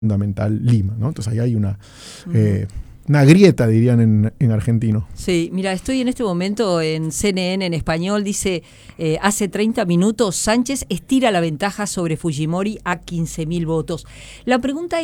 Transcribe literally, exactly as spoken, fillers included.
fundamental Lima, ¿no? Entonces ahí hay una, uh-huh. eh, una grieta, dirían en, en argentino. Sí, mira, estoy en este momento en C N N en español, dice, eh, hace treinta minutos Sánchez estira la ventaja sobre Fujimori a quince mil votos. La pregunta es,